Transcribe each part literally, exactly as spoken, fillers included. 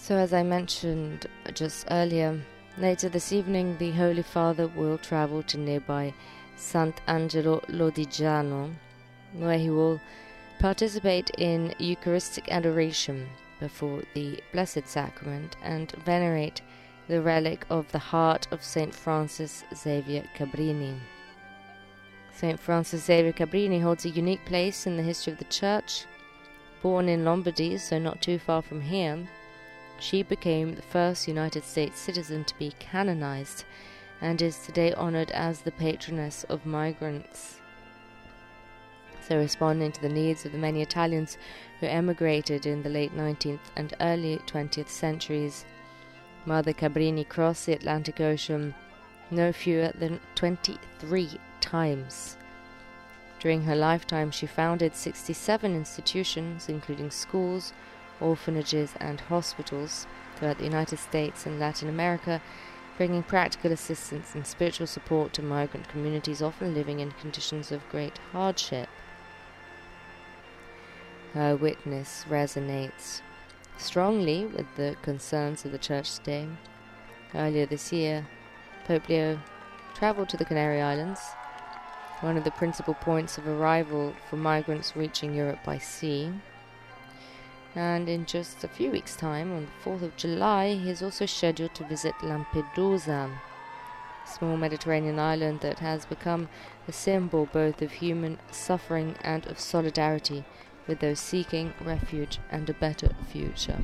So as I mentioned just earlier, later this evening the Holy Father will travel to nearby Sant'Angelo Lodigiano, where he will participate in Eucharistic adoration before the Blessed Sacrament and venerate the relic of the heart of Saint Francis Xavier Cabrini. Saint Francis Xavier Cabrini holds a unique place in the history of the Church. Born in Lombardy, so not too far from here, she became the first United States citizen to be canonized and is today honored as the patroness of migrants. So responding to the needs of the many Italians who emigrated in the late nineteenth and early twentieth centuries, Mother Cabrini crossed the Atlantic Ocean no fewer than twenty-three times. During her lifetime, she founded sixty-seven institutions, including schools, orphanages and hospitals throughout the United States and Latin America, bringing practical assistance and spiritual support to migrant communities often living in conditions of great hardship. Her witness resonates strongly with the concerns of the Church today. Earlier this year, Pope Leo travelled to the Canary Islands, one of the principal points of arrival for migrants reaching Europe by sea. And in just a few weeks' time, on the fourth of July, he is also scheduled to visit Lampedusa, a small Mediterranean island that has become a symbol both of human suffering and of solidarity with those seeking refuge and a better future.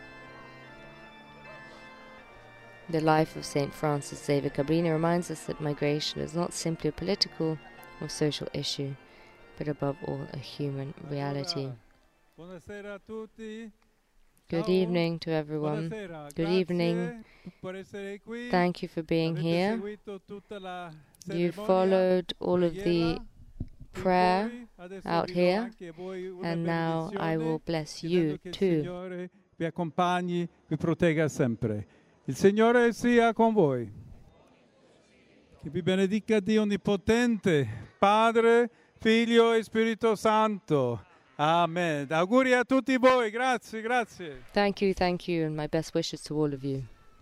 The life of Saint Francis Xavier Cabrini reminds us that migration is not simply a political or social issue, but above all a human reality. Good evening to everyone. Good evening. Thank you for being here. You followed all of the prayer out here, and now I will bless you too. Vi accompagni, vi protegga sempre. Il Signore sia con voi. Che vi benedica Dio Onnipotente, Padre, Figlio e Spirito Santo. Amen. Auguri a tutti voi. Grazie, grazie. Thank you, thank you, and my best wishes to all of you.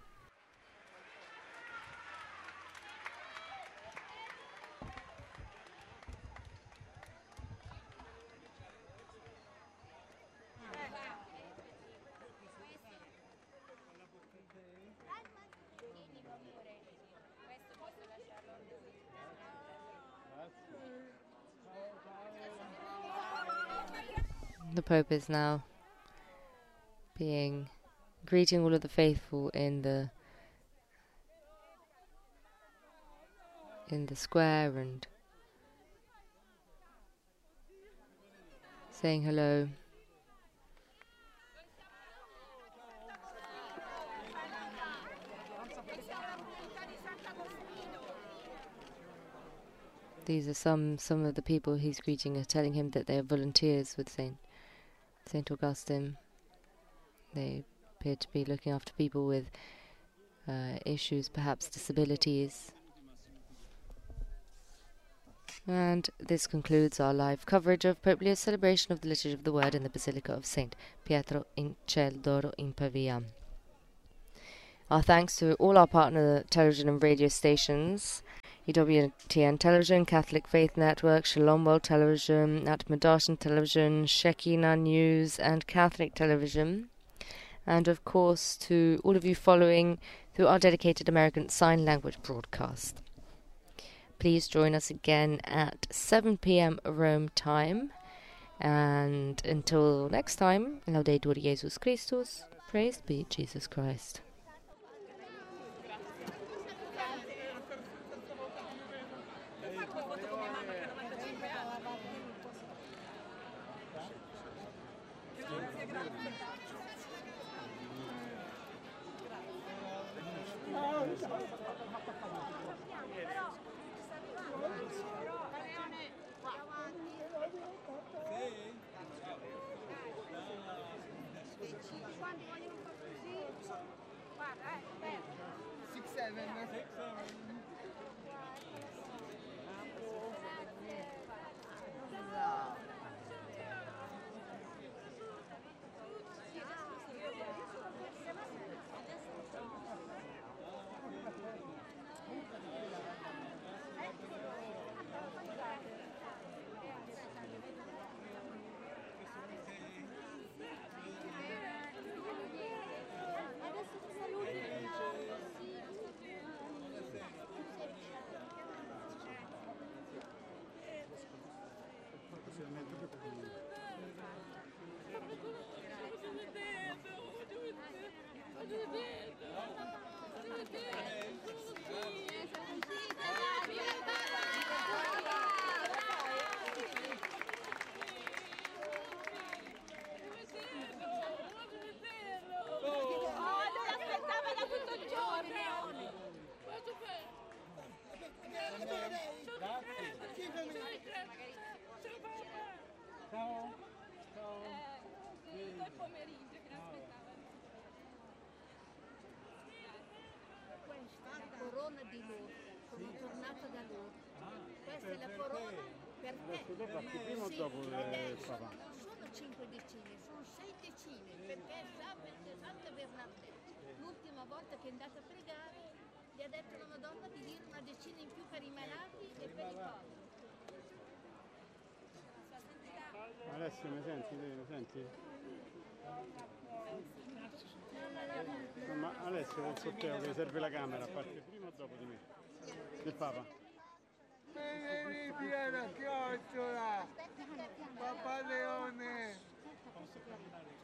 The Pope is now being greeting all of the faithful in the in the square and saying hello. These are some some of the people he's greeting are telling him that they are volunteers with Saint Saint Augustine. They appear to be looking after people with uh, issues, perhaps disabilities. And this concludes our live coverage of Pope Leo's celebration of the Liturgy of the Word in the Basilica of Saint Pietro in Ciel d'Oro in Pavia. Our thanks to all our partner television and radio stations: E W T N Television, Catholic Faith Network, Shalom World Television, Atmadarshan Television, Shekinah News and Catholic Television, and of course to all of you following through our dedicated American Sign Language broadcast. Please join us again at seven p.m. Rome time, and until next time, Laudetur Jesus Christus, praised be Jesus Christ. Six, seven. Ciao. Ciao. Eh, tutto il pomeriggio che aspettavano. Questa è la corona di Lourdes, sono tornata da Lourdes. Questa è la per corona te. per te. Adesso tu parti prima o Sì, dopo ed il è- Papa? sono- non sono cinque decine, sono sei decine, perché sa perché Santa Bernardetta, l'ultima volta che è andata a pregare, gli ha detto alla Madonna di dire una decina in più per i malati e per i poveri. Alessio, mi senti? Mi senti? No, ma Alessio del corteo che serve la camera, parte prima o dopo di me? Del Papa? Vieni via la chiocciola! Papà Leone!